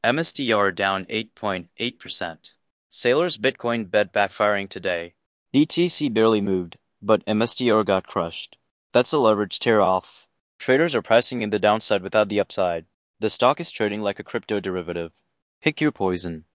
MSTR down 8.8%. Sailor's Bitcoin bet backfiring today. DTC barely moved, but MSTR got crushed. That's a leverage tear-off. Traders are pricing in the downside without the upside. The stock is trading like a crypto derivative. Pick your poison.